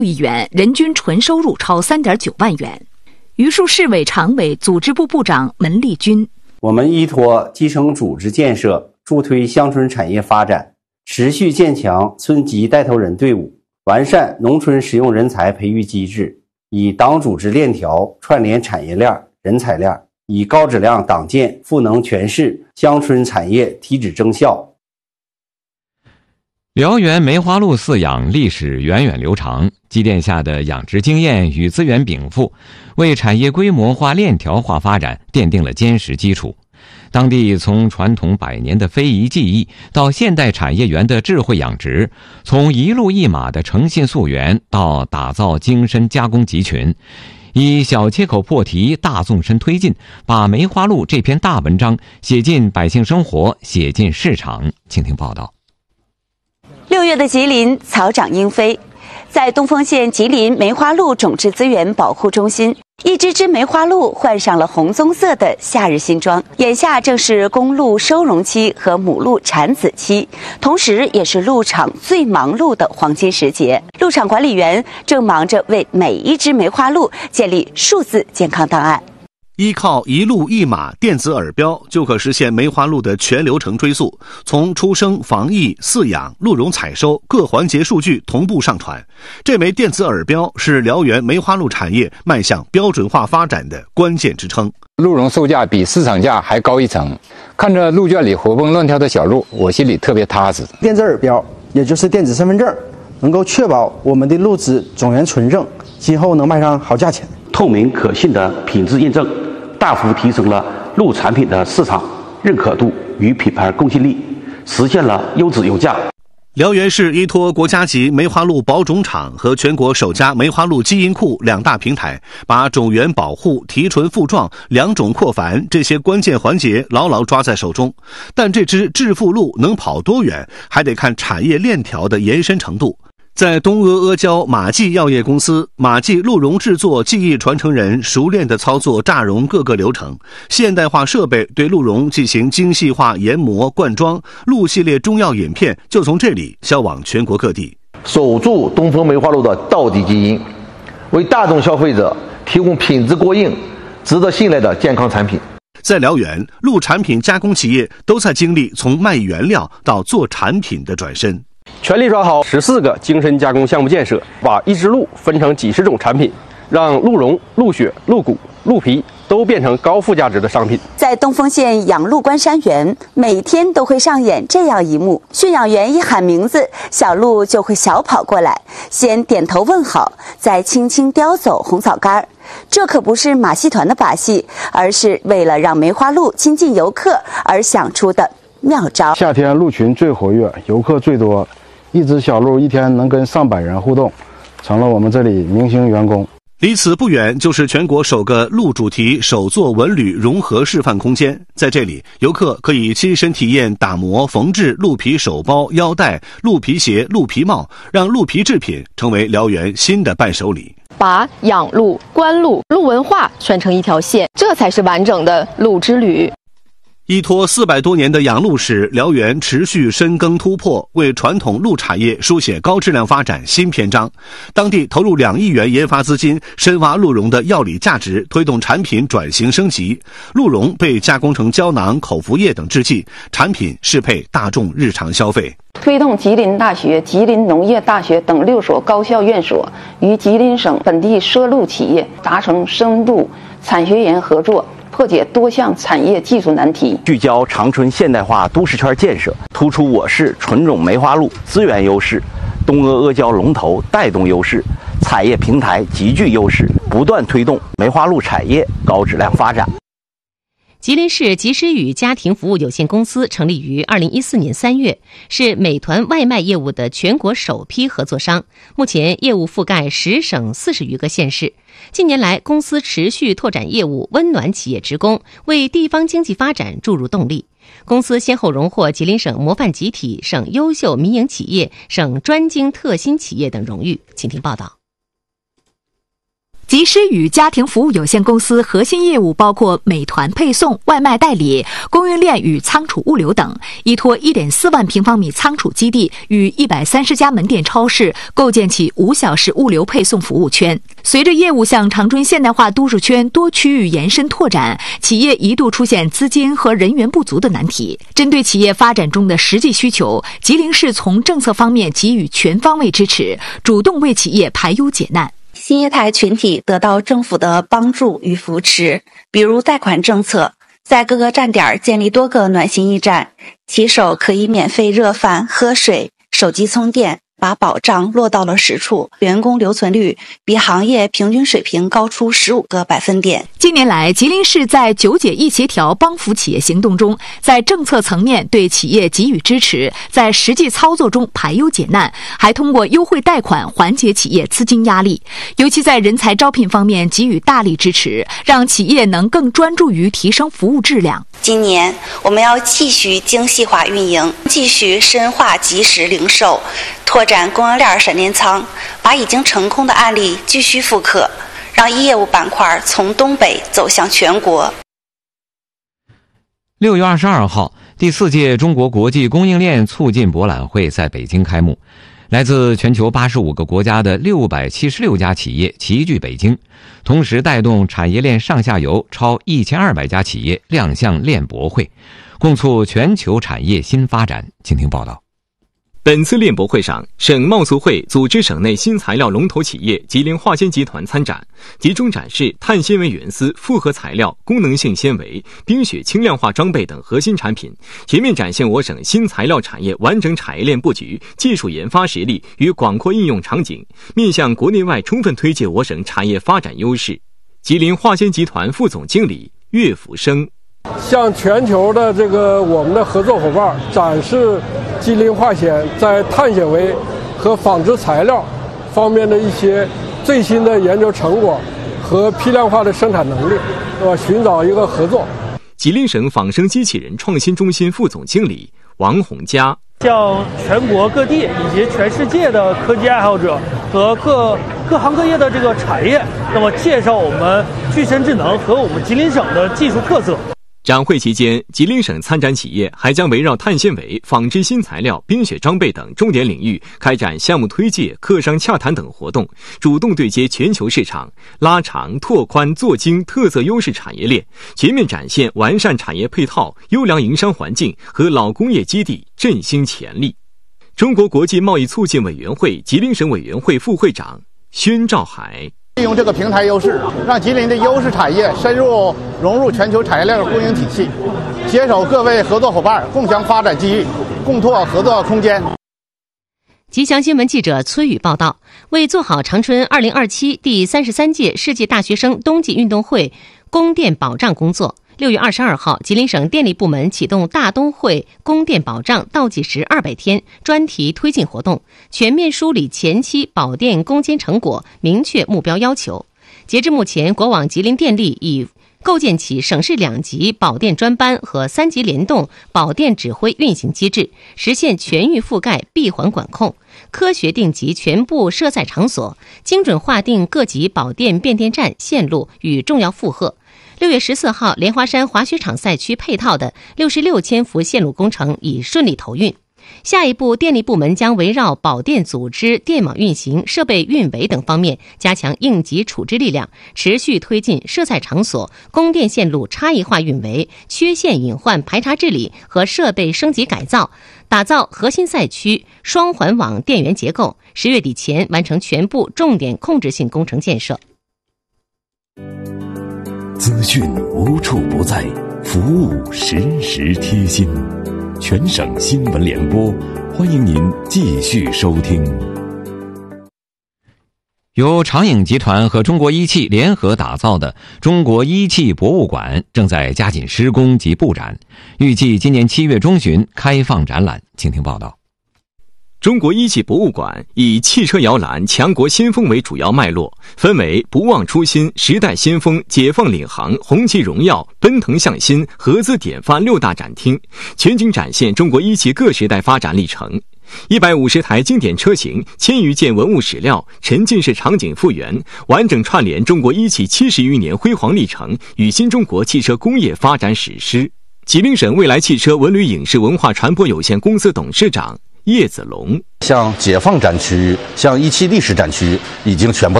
亿元，人均纯收入超3.9万元。榆树市委常委、组织部部长门立军： 我们依托基层组织建设，助推乡村产业发展，持续建强村级带头人队伍，完善农村实用人才培育机制，以党组织链条串联产业链、人才链，以高质量党建赋能全市乡村产业提质增效。 辽源梅花鹿饲养历史源远流长，积淀下的养殖经验与资源禀赋，为产业规模化、链条化发展奠定了坚实基础。当地从传统100年的非遗技艺到现代产业园的智慧养殖，从一鹿一马的诚信溯源到打造精深加工集群，以小切口破题、大纵深推进，把梅花鹿这篇大文章写进百姓生活，写进市场。请听报道。 6月的吉林草长莺飞，在东丰县吉林梅花鹿种质资源保护中心，一只只梅花鹿换上了红棕色的夏日新装。眼下正是公鹿收容期和母鹿产子期，同时也是鹿场最忙碌的黄金时节。鹿场管理员正忙着为每一只梅花鹿建立数字健康档案。 依靠一鹿一马电子耳标，就可实现梅花鹿的全流程追溯，从出生、防疫、饲养、鹿茸采收各环节数据同步上传。这枚电子耳标是辽源梅花鹿产业迈向标准化发展的关键支撑。 鹿茸售价比市场价还高一层，看着鹿圈里活蹦乱跳的小鹿，我心里特别踏实。 电子耳标也就是电子身份证，能够确保我们的鹿脂种源纯正，今后能卖上好价钱。 透明可信的品质验证，大幅提升了鹿产品的市场认可度与品牌公信力，实现了优质优价。 辽源市依托国家级梅花鹿保种场和全国首家梅花鹿基因库2大平台，把种源保护、提纯复壮、良种扩繁这些关键环节牢牢抓在手中。但这只致富鹿能跑多远，还得看产业链条的延伸程度。在东阿阿胶马记药业公司，马记鹿茸制作技艺传承人熟练地操作榨茸各个流程，现代化设备对鹿茸进行精细化研磨灌装，鹿系列中药饮片就从这里销往全国各地。 守住东风梅花鹿的道地基因，为大众消费者提供品质过硬、值得信赖的健康产品。 在辽源，鹿产品加工企业都在经历从卖原料到做产品的转身。 全力抓好14个精深加工项目建设，把一只鹿分成几十种产品，让鹿茸、鹿血、鹿骨、鹿皮都变成高附加值的商品。 在东丰县养鹿关山园，每天都会上演这样一幕：驯养员一喊名字，小鹿就会小跑过来，先点头问好，再轻轻叼走红枣干。这可不是马戏团的把戏，而是为了让梅花鹿亲近游客而想出的妙招。 夏天鹿群最活跃，游客最多，一只小鹿一天能跟上百人互动，成了我们这里明星员工。 离此不远就是全国首个鹿主题手作文旅融合示范空间，在这里，游客可以亲身体验打磨、缝制鹿皮手包、腰带、鹿皮鞋、鹿皮帽，让鹿皮制品成为辽源新的伴手礼。 把养鹿、观鹿、鹿文化串成一条线，这才是完整的鹿之旅。 依托400多年的养鹿史，辽源持续深耕突破，为传统鹿产业书写高质量发展新篇章。当地投入2亿元研发资金，深挖鹿茸的药理价值，推动产品转型升级。鹿茸被加工成胶囊、口服液等制剂，产品适配大众日常消费。 推动吉林大学、吉林农业大学等6所高校院所与吉林省本地涉鹿企业达成深度产学研合作，破解多项产业技术难题， 聚焦长春现代化都市圈建设，突出我市纯种梅花鹿资源优势，东阿阿胶龙头带动优势，产业平台极具优势，不断推动梅花鹿产业高质量发展。 吉林市及时雨家庭服务有限公司成立于2014年3月，是美团外卖业务的全国首批合作商，目前业务覆盖10省40余个县市。近年来，公司持续拓展业务，温暖企业职工，为地方经济发展注入动力。公司先后荣获吉林省模范集体、省优秀民营企业、省专精特新企业等荣誉。请听报道。 吉时雨家庭服务有限公司核心业务包括美团配送、外卖代理、供应链与仓储物流等，依托 1.4 万平方米仓储基地与130家门店超市，构建起5小时物流配送服务圈。随着业务向长春现代化都市圈多区域延伸拓展，企业一度出现资金和人员不足的难题。针对企业发展中的实际需求，吉林市从政策方面给予全方位支持，主动为企业排忧解难。 新业态群体得到政府的帮助与扶持，比如贷款政策，在各个站点建立多个暖心驿站，骑手可以免费热饭、喝水、手机充电，把保障落到了实处，员工留存率比行业平均水平高出15个百分点。 近年来，吉林市在9解1协调帮扶企业行动中，在政策层面对企业给予支持，在实际操作中排忧解难，还通过优惠贷款缓解企业资金压力。尤其在人才招聘方面给予大力支持，让企业能更专注于提升服务质量。 今年我们要继续精细化运营，继续深化即时零售，拓展供应链闪电仓，把已经成功的案例继续复刻，让业务板块从东北走向全国。 6月22号，第4届中国国际供应链促进博览会在北京开幕。来自全球85个国家的676家企业齐聚北京，同时带动产业链上下游超1200家企业亮相链博会，共促全球产业新发展。请听报道。 本次链博会上，省贸促会组织省内新材料龙头企业吉林化纤集团参展，集中展示碳纤维原丝、复合材料、功能性纤维、冰雪轻量化装备等核心产品，全面展现我省新材料产业完整产业链布局、技术研发实力与广阔应用场景，面向国内外充分推介我省产业发展优势。吉林化纤集团副总经理岳福生向全球的我们的合作伙伴展示吉林化纤在碳纤维和纺织材料方面的一些最新的研究成果和批量化的生产能力，寻找一个合作。 吉林省仿生机器人创新中心副总经理王洪佳向全国各地以及全世界的科技爱好者和各行各业的产业，那么介绍我们具身智能和我们吉林省的技术特色。 展会期间，吉林省参展企业还将围绕碳纤维、纺织新材料、冰雪装备等重点领域开展项目推介、客商洽谈等活动，主动对接全球市场，拉长、拓宽、做精特色优势产业链，全面展现完善产业配套、优良营商环境和老工业基地振兴潜力。中国国际贸易促进委员会吉林省委员会副会长宣兆海利用这个平台优势，让吉林的优势产业融入全球产业链供应体系，携手各位合作伙伴，共享发展机遇，共拓合作空间。 吉祥新闻记者崔宇报道，为做好长春2027第33届世界大学生冬季运动会供电保障工作，6月22号，吉林省电力部门启动大冬会供电保障倒计时200天专题推进活动，全面梳理前期保电攻坚成果，明确目标要求。截至目前，国网吉林电力已构建起省市2级保电专班和3级联动保电指挥运行机制，实现全域覆盖、闭环管控，科学定级全部设载场所，精准划定各级保电变电站线路与重要负荷。6月14号，莲花山滑雪场赛区配套的66千伏线路工程已顺利投运。下一步，电力部门将围绕保电组织、电网运行、设备运维等方面加强应急处置力量，持续推进设载场所、供电线路差异化运维、缺陷隐患排查治理和设备升级改造，打造核心赛区双环网电源结构，10月底前完成全部重点控制性工程建设。 资讯无处不在，服务时时贴心。全省新闻联播，欢迎您继续收听。 由长影集团和中国一汽联合打造的中国一汽博物馆正在加紧施工及布展，预计今年7月中旬开放展览。请听报道。 中国一汽博物馆以汽车摇篮、强国先锋为主要脉络，分为不忘初心、时代先锋、解放领航、红旗荣耀、奔腾向新、合资典范6大展厅，全景展现中国一汽各时代发展历程。 150台经典车型，1000余件文物史料，沉浸式场景复原，完整串联中国一汽70余年辉煌历程与新中国汽车工业发展史诗。吉林省未来汽车文旅影视文化传播有限公司董事长叶子龙： 像解放展区、像一汽历史展区已经全部